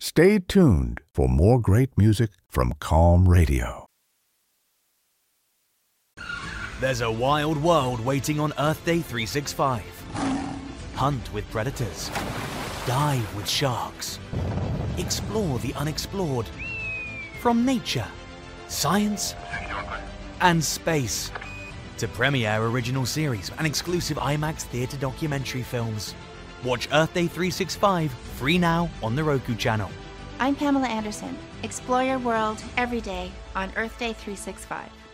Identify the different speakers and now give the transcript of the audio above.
Speaker 1: Stay tuned for more great music from Calm Radio.
Speaker 2: There's a wild world waiting on Earth Day 365. Hunt with predators. Dive with sharks. Explore the unexplored. From nature, science, and space to premiere original series and exclusive IMAX theatre documentary films. Watch Earth Day 365 free now on the Roku channel.
Speaker 3: I'm Pamela Anderson. Explore your world every day on Earth Day 365.